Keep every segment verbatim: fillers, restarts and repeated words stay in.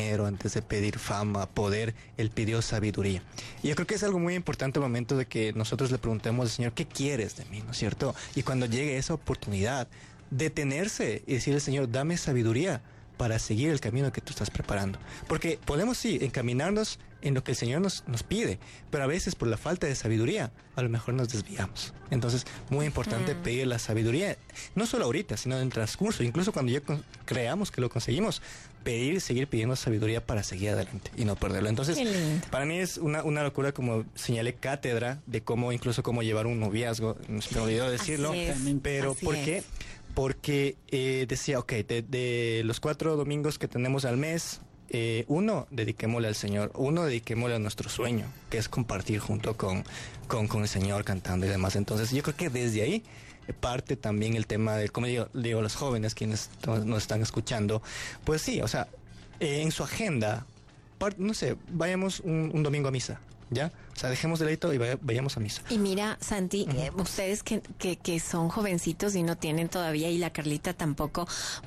antes de pedir fama, poder, él pidió sabiduría. Y yo creo que es algo muy importante el momento de que nosotros le preguntemos al Señor, ¿qué quieres de mí? ¿No es cierto? Y cuando llegue esa oportunidad, detenerse y decirle, Señor, dame sabiduría para seguir el camino que tú estás preparando. Porque podemos, sí, encaminarnos en lo que el Señor nos, nos pide, pero a veces por la falta de sabiduría, a lo mejor nos desviamos. Entonces, muy importante uh-huh. pedir la sabiduría, no solo ahorita, sino en el transcurso, incluso cuando ya con, creamos que lo conseguimos, pedir, seguir pidiendo sabiduría para seguir adelante y no perderlo. Entonces, para mí es una, una locura, como señalé, cátedra de cómo, incluso cómo llevar un noviazgo, me olvidó decirlo, pero ¿por qué? Porque eh, decía, ok, de, de los cuatro domingos que tenemos al mes, eh, uno dediquémosle al Señor, uno dediquémosle a nuestro sueño, que es compartir junto con, con, con el Señor cantando y demás. Entonces yo creo que desde ahí parte también el tema de, como digo, digo los jóvenes quienes nos están escuchando, pues sí, o sea, eh, en su agenda, part, no sé, vayamos un, un domingo a misa, ¿ya? O sea, dejemos de ladito y vaya, vayamos a misa. Y mira, Santi, uh-huh. eh, ustedes que, que, que son jovencitos y no tienen todavía, y la Carlita tampoco,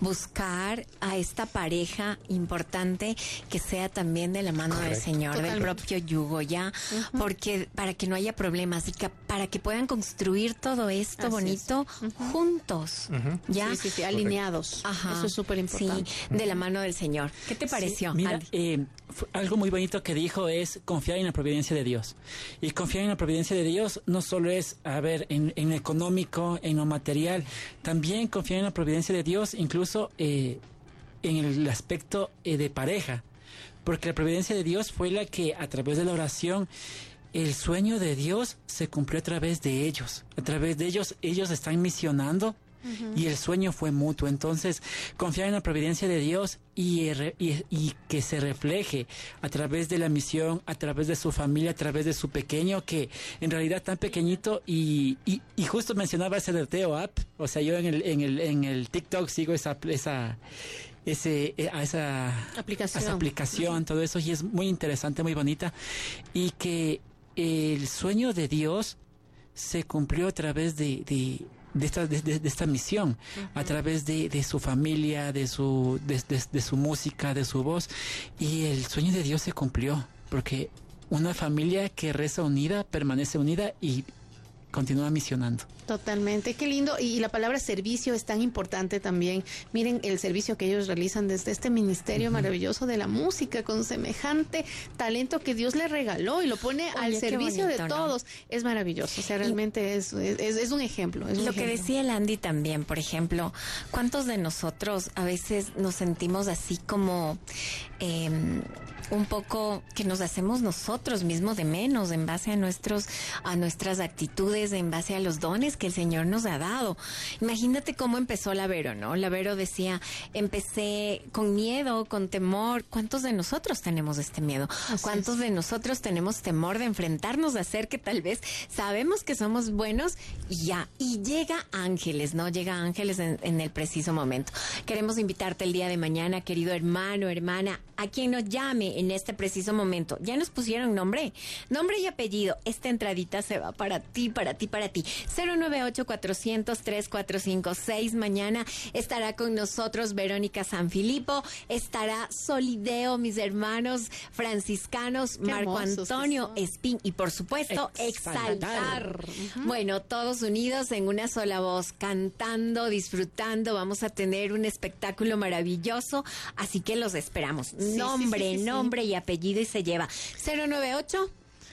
buscar a esta pareja importante que sea también de la mano Correcto. Del Señor, Totalmente. Del propio yugo, ¿ya? Uh-huh. Porque para que no haya problemas y que, para que puedan construir todo esto Así bonito uh-huh. juntos, uh-huh. ¿ya? Sí, sí, sí, alineados. Ajá. Eso es súper importante. Sí, de la mano del Señor. ¿Qué te pareció? Sí, mira, eh, algo muy bonito que dijo es confiar en la providencia de Dios. Y confiar en la providencia de Dios no solo es, a ver, en, en lo económico, en lo material, también confiar en la providencia de Dios, incluso eh, en el aspecto eh, de pareja. Porque la providencia de Dios fue la que, a través de la oración, el sueño de Dios se cumplió a través de ellos. A través de ellos, ellos están misionando. Uh-huh. Y el sueño fue mutuo. Entonces, confiar en la providencia de Dios y, y, y que se refleje a través de la misión, a través de su familia, a través de su pequeño, que en realidad tan pequeñito, y, y, y justo mencionaba ese de Teo App. O sea, yo en el, en el, en el TikTok sigo esa, esa, ese, a esa aplicación, esa aplicación, uh-huh. todo eso, y es muy interesante, muy bonita. Y que el sueño de Dios se cumplió a través de, de de esta de, de, de esta misión, uh-huh. a través de, de su familia, de su de, de, de su música, de su voz, y el sueño de Dios se cumplió, porque una familia que reza unida permanece unida y continúa misionando. Totalmente, qué lindo. Y la palabra servicio es tan importante también. Miren el servicio que ellos realizan desde este ministerio uh-huh. maravilloso de la música, con semejante talento que Dios le regaló y lo pone Oye, al servicio bonito, de todos. ¿No? Es maravilloso, o sea, realmente es, es, es un ejemplo. Es un lo ejemplo. Que decía el Andy también, por ejemplo, ¿cuántos de nosotros a veces nos sentimos así como eh, un poco que nos hacemos nosotros mismos de menos en base a nuestros a nuestras actitudes, en base a los dones que el Señor nos ha dado? Imagínate cómo empezó la Vero, ¿no? La Vero decía, empecé con miedo, con temor. ¿Cuántos de nosotros tenemos este miedo? Así ¿Cuántos es. de nosotros tenemos temor de enfrentarnos a hacer que tal vez sabemos que somos buenos y ya? Y llega Ángeles, ¿no? Llega Ángeles en, en el preciso momento. Queremos invitarte el día de mañana, querido hermano, hermana, a quien nos llame en este preciso momento. Ya nos pusieron nombre, nombre y apellido. Esta entradita se va para ti, para ti, para ti. cero nueve ocho, cuatrocientos, tres cuatro cinco seis. Mañana estará con nosotros Verónica Sanfilippo, estará Solideo, mis hermanos franciscanos, Qué Marco Antonio Espín y por supuesto Exaltar. Exaltar. Uh-huh. Bueno, todos unidos en una sola voz, cantando, disfrutando. Vamos a tener un espectáculo maravilloso, así que los esperamos. Sí, nombre, sí, sí, sí, nombre sí. y apellido y se lleva cero nueve ocho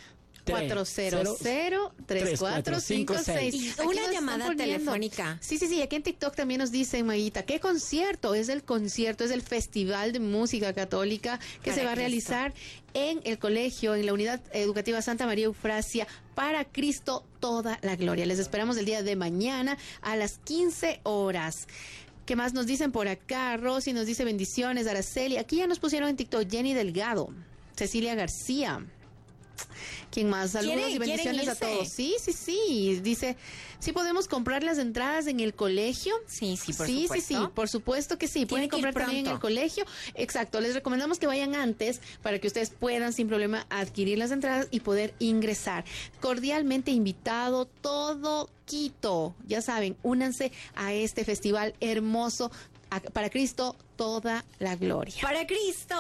cuatro cero cero, tres cuatro cinco seis. Y una llamada telefónica. Sí, sí, sí. Aquí en TikTok también nos dicen, Maguita, ¿qué concierto? Es el concierto, es el Festival de Música Católica que para se va a realizar Cristo. En el colegio, en la Unidad Educativa Santa María Eufrasia, para Cristo toda la gloria. Les esperamos el día de mañana a las quince horas. ¿Qué más nos dicen por acá? Rosy nos dice bendiciones, Araceli. Aquí ya nos pusieron en TikTok Jenny Delgado, Cecilia García. ¿Quién más? Saludos y bendiciones a todos. Sí, sí, sí. Dice, ¿sí podemos comprar las entradas en el colegio? Sí, sí, por sí, supuesto. Sí, sí, sí, por supuesto que sí. Pueden comprar también en el colegio. Exacto. Les recomendamos que vayan antes para que ustedes puedan sin problema adquirir las entradas y poder ingresar. Cordialmente invitado todo Quito. Ya saben, únanse a este festival hermoso. Para Cristo, toda la gloria. ¡Para Cristo!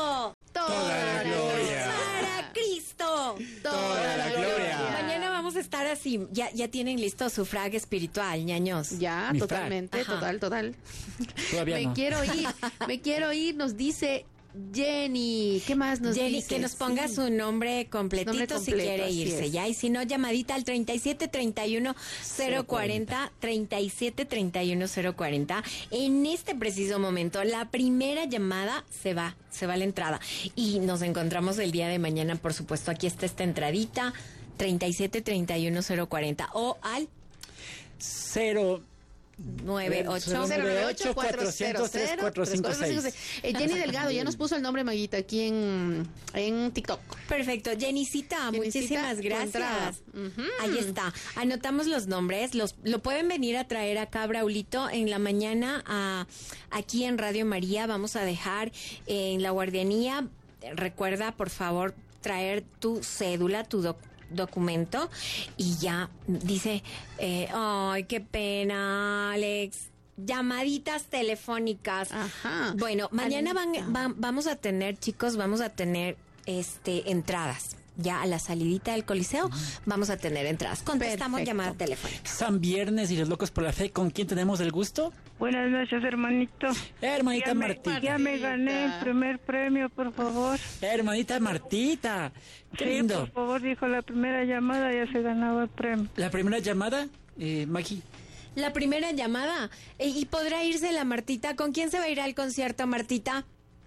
toda la gloria. Para Cristo. Toda la gloria. Mañana vamos a estar así. Ya, ya tienen listo su frag espiritual, ñaños. Ya, Mi totalmente, frag. total, total. Todavía Me no. quiero ir, me quiero ir, nos dice Jenny. ¿Qué más nos Jenny, dice? que nos ponga Sí. su nombre completito Nombre si completo, quiere así irse es. ya. Y si no, llamadita al treinta y siete treinta y uno cero cuarenta, treinta y siete treinta y uno cero cuarenta. En este preciso momento, la primera llamada se va, se va a la entrada. Y nos encontramos el día de mañana, por supuesto. Aquí está esta entradita, treinta y siete treinta y uno cero cuarenta. O al Cero. nueve ocho cero nueve ocho, cuatro cero cero, cuatro cinco seis. Eh, Jenny Delgado ya nos puso el nombre, Maguita, aquí en, en TikTok. Perfecto, Jennycita, Jennycita, muchísimas tu entrada. gracias. Ujú. Ahí está. Anotamos los nombres, los lo pueden venir a traer acá, Braulito, en la mañana a, aquí en Radio María. Vamos a dejar en la guardianía. Recuerda, por favor, traer tu cédula, tu documento. documento y ya dice, eh, ay, qué pena, Alex. Llamaditas telefónicas. Ajá. Bueno, mañana van, Anita. van- vamos a tener, chicos, vamos a tener este entradas. Ya a la salidita del Coliseo vamos a tener entradas. Contestamos Perfecto. llamada telefónica. San Viernes y los Locos por la Fe. ¿Con quién tenemos el gusto? Buenas noches, hermanito. Hermanita Ya me, Martita. ya me gané el primer premio, por favor. Hermanita Martita. Qué Sí, lindo. por favor, dijo la primera llamada, ya se ganaba el premio. La primera llamada, eh, Maggie. La primera llamada. E- ¿Y podrá irse la Martita? ¿Con quién se va a ir al concierto, Martita?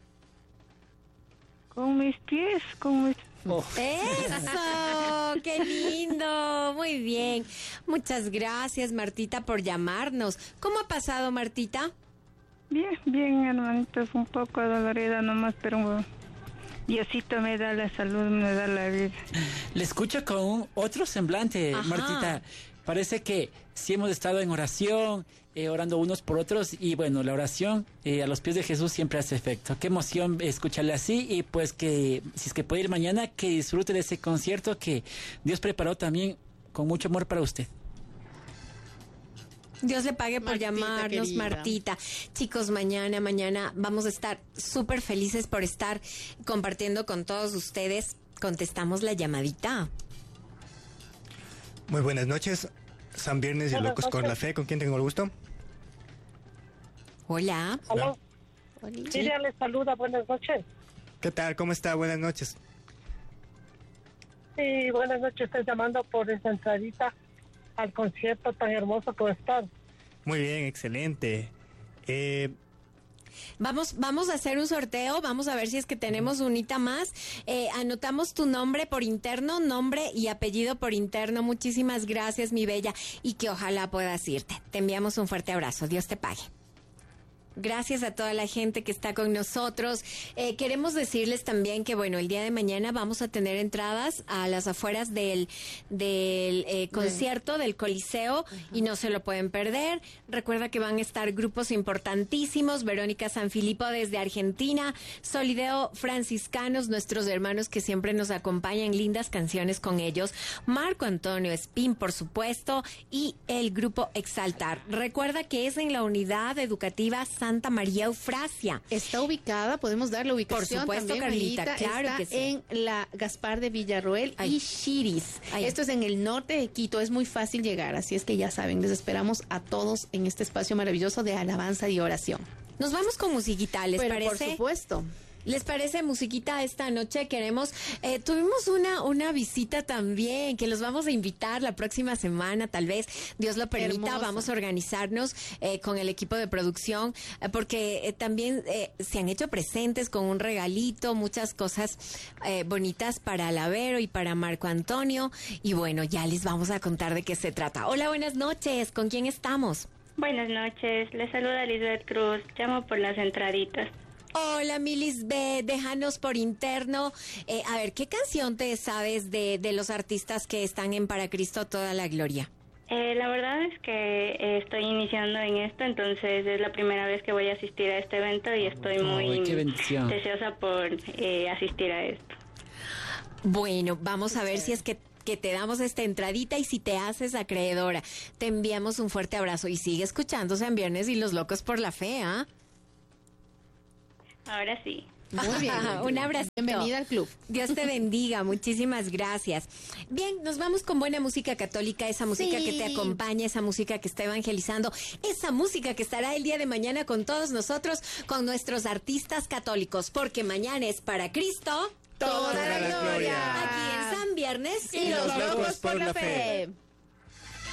Con mis pies, con mis... Oh. ¡Eso! ¡Qué lindo! Muy bien. Muchas gracias, Martita, por llamarnos. ¿Cómo ha pasado, Martita? Bien, bien, hermanito, es un poco dolorida nomás, pero Diosito me da la salud, me da la vida. Le escucho con un otro semblante, Ajá. Martita. Parece que sí hemos estado en oración, eh, orando unos por otros, y bueno, la oración eh, a los pies de Jesús siempre hace efecto. Qué emoción escucharle así, y pues que si es que puede ir mañana, que disfrute de ese concierto que Dios preparó también con mucho amor para usted. Dios le pague por Martita, llamarnos, querida. Martita. Chicos, mañana, mañana vamos a estar súper felices por estar compartiendo con todos ustedes. Contestamos la llamadita. Muy buenas noches. San Viernes y Buenas Locos por noches. la Fe. ¿Con quién tengo el gusto? Hola. Aló, Oli. Lidia les saluda, buenas noches. ¿Qué tal? ¿Cómo está? Buenas noches. Sí, buenas noches, estoy llamando por esa entradita al concierto tan hermoso que va a estar. Muy bien, excelente. Eh, Vamos, vamos a hacer un sorteo, vamos a ver si es que tenemos unita más. Eh, anotamos tu nombre por interno, nombre y apellido por interno. Muchísimas gracias, mi bella, y que ojalá puedas irte. Te enviamos un fuerte abrazo. Dios te pague. Gracias a toda la gente que está con nosotros. Eh, queremos decirles también que, bueno, el día de mañana vamos a tener entradas a las afueras del, del eh, concierto del Coliseo y no se lo pueden perder. Recuerda que van a estar grupos importantísimos. Verónica Sanfilippo desde Argentina, Solideo Franciscanos, nuestros hermanos que siempre nos acompañan, lindas canciones con ellos. Marco Antonio Espín, por supuesto, y el grupo Exaltar. Recuerda que es en la unidad educativa Santa María Eufrasia. Está ubicada, podemos dar la ubicación. Por supuesto, también, Carlita, Mayita, claro está que sí. en la Gaspar de Villarroel Ay. y Chiris. Ay. Esto es en el norte de Quito, es muy fácil llegar, así es que ya saben, les esperamos a todos en este espacio maravilloso de alabanza y oración. Nos vamos con musiquita, ¿les Pero por parece? supuesto. ¿Les parece musiquita esta noche? Queremos, eh, tuvimos una, una visita también, que los vamos a invitar la próxima semana, tal vez, Dios lo permita, Hermosa. vamos a organizarnos eh, con el equipo de producción, eh, porque eh, también eh, se han hecho presentes con un regalito, muchas cosas eh, bonitas para Lavero y para Marco Antonio, y bueno, ya les vamos a contar de qué se trata. Hola, buenas noches, ¿con quién estamos? Buenas noches, les saluda Lisbeth Cruz, llamo por las entraditas. Hola, Milis B, déjanos por interno. Eh, a ver, ¿qué canción te sabes de, de los artistas que están en Para Cristo Toda la Gloria? Eh, la verdad es que eh, estoy iniciando en esto, entonces es la primera vez que voy a asistir a este evento y estoy muy Ay, qué bendición. deseosa por eh, asistir a esto. Bueno, vamos a ver si es que que te damos esta entradita y si te haces acreedora, te enviamos un fuerte abrazo y sigue escuchando San Viernes y los Locos por la Fe, ¿ah? Ahora sí. Muy bien. Un abrazo. Bienvenida al club. Dios te bendiga, muchísimas gracias. Bien, nos vamos con buena música católica, esa música Sí. que te acompaña, esa música que está evangelizando, esa música que estará el día de mañana con todos nosotros, con nuestros artistas católicos, porque mañana es para Cristo Toda la gloria. aquí en San Viernes Y los locos por la fe.